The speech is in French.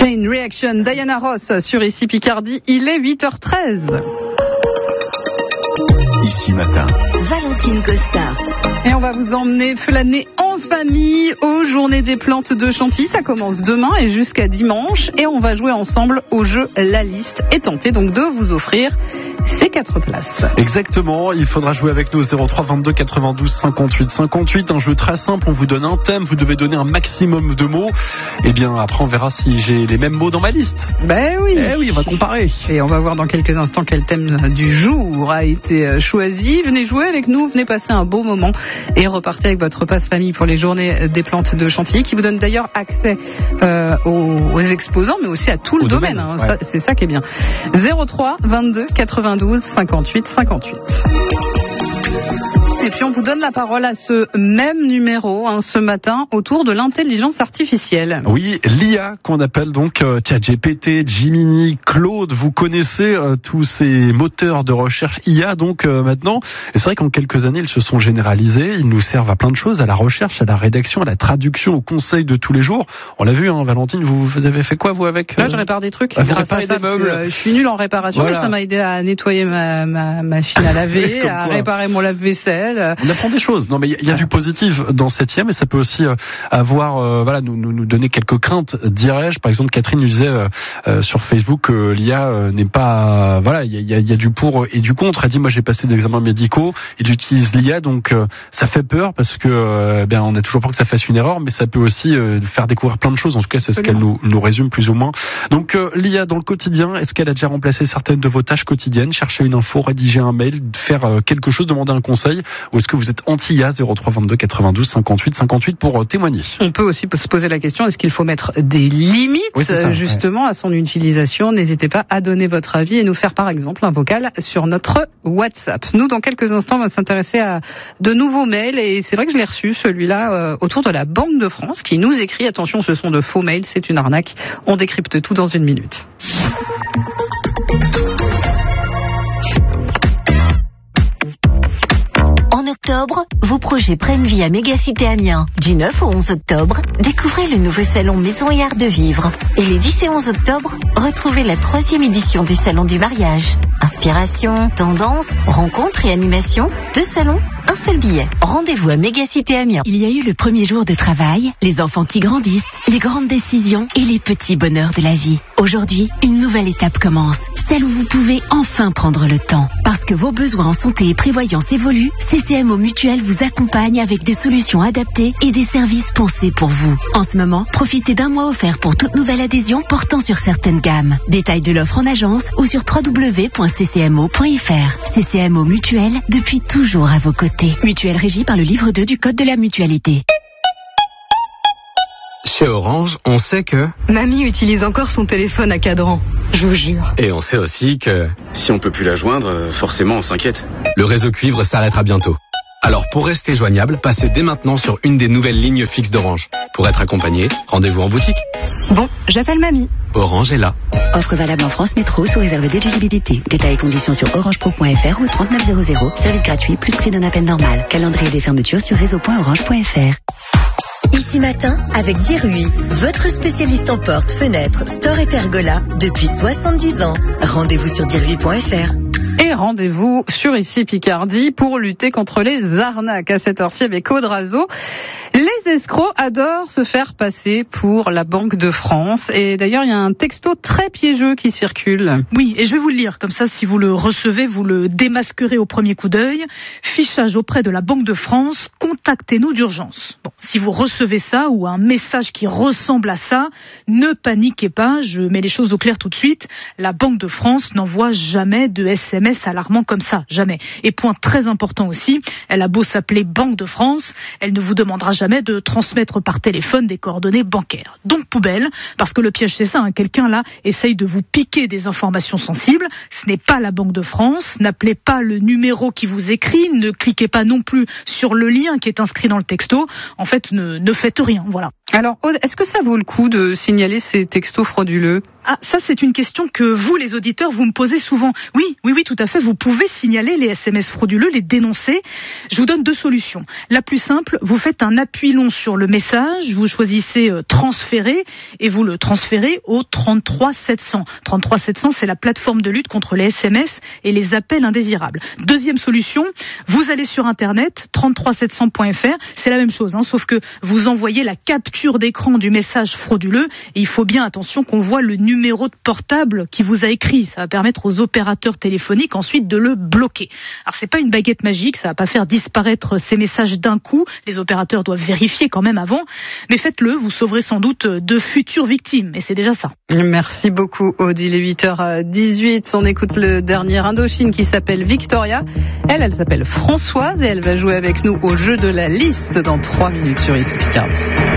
Chain Reaction, Diana Ross sur Ici Picardie, il est 8h13. Ici Matin. Valentine Costa. Et on va vous emmener flâner en famille aux Journées des plantes de Chantilly. Ça commence demain et jusqu'à dimanche. Et on va jouer ensemble au jeu La Liste et tenter donc de vous offrir ces 4 places. Exactement, il faudra jouer avec nous au 03 22 92 58 58. Un jeu très simple, on vous donne un thème, vous devez donner un maximum de mots. Et bien après on verra si j'ai les mêmes mots dans ma liste. Ben oui. Eh oui, on va comparer. Et on va voir dans quelques instants quel thème du jour a été choisi. Venez jouer avec nous, venez passer un beau moment et repartez avec votre passe-famille pour les Journées des plantes de Chantilly qui vous donne d'ailleurs accès aux exposants mais aussi à tout le domaine. Ouais. Ça, c'est ça qui est bien. 03 22 92 58 58. Et puis on vous donne la parole à ce même numéro ce matin autour de l'intelligence artificielle. Oui, l'IA qu'on appelle donc ChatGPT, Gemini, Claude. Vous connaissez tous ces moteurs de recherche IA donc maintenant. Et c'est vrai qu'en quelques années ils se sont généralisés. Ils nous servent à plein de choses, à la recherche, à la rédaction, à la traduction, au conseil de tous les jours. On l'a vu, Valentine, vous avez fait quoi vous avec Là, je répare des trucs. Vous Grâce à réparez ça, des meubles. je suis nulle en réparation, Voilà. mais ça m'a aidé à nettoyer ma machine à laver, Comme à quoi. réparer mon lave-vaisselle. On apprend des choses. Non, mais il y a du positif dans cette IA, mais ça peut aussi avoir, nous donner quelques craintes, dirais-je. Par exemple, Catherine nous disait sur Facebook que l'IA n'est pas, il y a du pour et du contre. Elle dit, moi, j'ai passé des examens médicaux et j'utilise l'IA, donc ça fait peur parce que, on a toujours peur que ça fasse une erreur, mais ça peut aussi faire découvrir plein de choses. En tout cas, c'est ce qu'elle nous résume plus ou moins. Donc, l'IA dans le quotidien, est-ce qu'elle a déjà remplacé certaines de vos tâches quotidiennes? Chercher une info, rédiger un mail, faire quelque chose, demander un conseil? Ou est-ce que vous êtes anti-IA? 03 22 92 58 58 pour témoigner. On peut aussi se poser la question, est-ce qu'il faut mettre des limites justement à son utilisation? N'hésitez pas à donner votre avis et nous faire par exemple un vocal sur notre WhatsApp. Nous, dans quelques instants, on va s'intéresser à de nouveaux mails et c'est vrai que je l'ai reçu, celui-là, autour de la Banque de France qui nous écrit, attention, ce sont de faux mails, c'est une arnaque. On décrypte tout dans une minute. En octobre, vos projets prennent vie à Mégacité Amiens. Du 9 au 11 octobre, découvrez le nouveau salon Maison et Art de Vivre. Et les 10 et 11 octobre, retrouvez la 3e édition du Salon du Mariage. Inspiration, tendance, rencontres et animation, 2 salons, un seul billet. Rendez-vous à Mégacité Amiens. Il y a eu le premier jour de travail, les enfants qui grandissent, les grandes décisions et les petits bonheurs de la vie. Aujourd'hui, une nouvelle étape commence, celle où vous pouvez enfin prendre le temps. Parce que vos besoins en santé et prévoyance évoluent, CCMO Mutuelle vous accompagne avec des solutions adaptées et des services pensés pour vous. En ce moment, profitez d'un mois offert pour toute nouvelle adhésion portant sur certaines gammes. Détails de l'offre en agence ou sur www.ccmo.fr. CCMO Mutuelle, depuis toujours à vos côtés. Mutuelle régie par le livre 2 du Code de la mutualité. Chez Orange, on sait que... Mamie utilise encore son téléphone à cadran, je vous jure. Et on sait aussi que... Si on peut plus la joindre, forcément on s'inquiète. Le réseau cuivre s'arrêtera bientôt. Alors pour rester joignable, passez dès maintenant sur une des nouvelles lignes fixes d'Orange. Pour être accompagné, rendez-vous en boutique. Bon, j'appelle Mamie. Orange est là. Offre valable en France Métro sous réserve d'éligibilité. Détails et conditions sur orangepro.fr ou 3900. Service gratuit plus prix d'un appel normal. Calendrier des fermetures sur réseau.orange.fr. Ici Matin, avec Dirui, votre spécialiste en portes, fenêtres, store et pergola depuis 70 ans. Rendez-vous sur dirui.fr. Et rendez-vous sur Ici Picardie pour lutter contre les arnaques à cette heure-ci avec Aude Razo. Les escrocs adorent se faire passer pour la Banque de France. Et d'ailleurs, il y a un texto très piégeux qui circule. Oui, et je vais vous le lire. Comme ça, si vous le recevez, vous le démasquerez au premier coup d'œil. Fichage auprès de la Banque de France. Contactez-nous d'urgence. Bon, si vous recevez ça ou un message qui ressemble à ça, ne paniquez pas. Je mets les choses au clair tout de suite. La Banque de France n'envoie jamais de SMS alarmants comme ça. Jamais. Et point très important aussi, elle a beau s'appeler Banque de France, elle ne vous demandera jamais de transmettre par téléphone des coordonnées bancaires. Donc poubelle, parce que le piège c'est ça, quelqu'un là essaye de vous piquer des informations sensibles, ce n'est pas la Banque de France, n'appelez pas le numéro qui vous écrit, ne cliquez pas non plus sur le lien qui est inscrit dans le texto, en fait ne faites rien, voilà. Alors, Aude, est-ce que ça vaut le coup de signaler ces textos frauduleux ? Ah, ça c'est une question que vous, les auditeurs, vous me posez souvent. Oui, tout à fait, vous pouvez signaler les SMS frauduleux, les dénoncer. Je vous donne 2 solutions. La plus simple, vous faites un appui long sur le message, vous choisissez transférer et vous le transférez au 33 700. 33 700, c'est la plateforme de lutte contre les SMS et les appels indésirables. Deuxième solution, vous allez sur internet, 33700.fr, c'est la même chose, sauf que vous envoyez la capture d'écran du message frauduleux et il faut bien attention qu'on voit le numéro de portable qui vous a écrit. Ça va permettre aux opérateurs téléphoniques ensuite de le bloquer. Alors c'est pas une baguette magique, ça va pas faire disparaître ces messages d'un coup. Les opérateurs doivent vérifier quand même avant. Mais faites-le, vous sauverez sans doute de futures victimes. Et c'est déjà ça. Merci beaucoup, Aude. Il est 8h18. On écoute le dernier Indochine qui s'appelle Victoria. Elle s'appelle Françoise et elle va jouer avec nous au jeu de la liste dans 3 minutes sur Ici Picardie.